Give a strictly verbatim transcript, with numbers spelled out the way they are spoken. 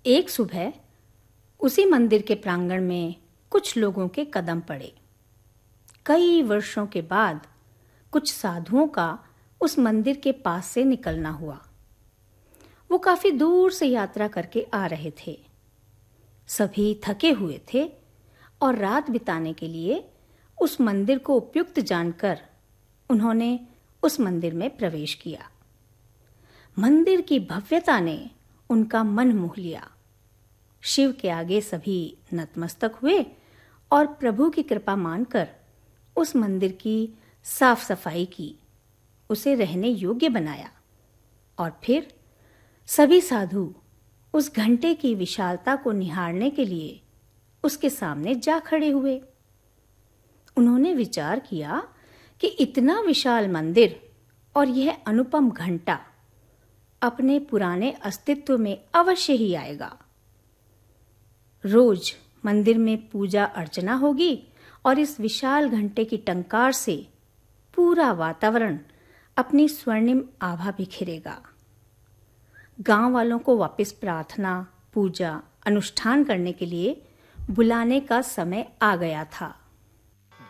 एक सुबह उसी मंदिर के प्रांगण में कुछ लोगों के कदम पड़े। कई वर्षों के बाद कुछ साधुओं का उस मंदिर के पास से निकलना हुआ। वो काफी दूर से यात्रा करके आ रहे थे। सभी थके हुए थे और रात बिताने के लिए उस मंदिर को उपयुक्त जानकर उन्होंने उस मंदिर में प्रवेश किया। मंदिर की भव्यता ने उनका मन मोह लिया। शिव के आगे सभी नतमस्तक हुए और प्रभु की कृपा मानकर उस मंदिर की साफ सफाई की, उसे रहने योग्य बनाया और फिर सभी साधु उस घंटे की विशालता को निहारने के लिए उसके सामने जा खड़े हुए। उन्होंने विचार किया कि इतना विशाल मंदिर और यह अनुपम घंटा अपने पुराने अस्तित्व में अवश्य ही आएगा। रोज मंदिर में पूजा अर्चना होगी और इस विशाल घंटे की टंकार से पूरा वातावरण अपनी स्वर्णिम आभा बिखेरेगा। गांव वालों को वापस प्रार्थना, पूजा, अनुष्ठान करने के लिए बुलाने का समय आ गया था।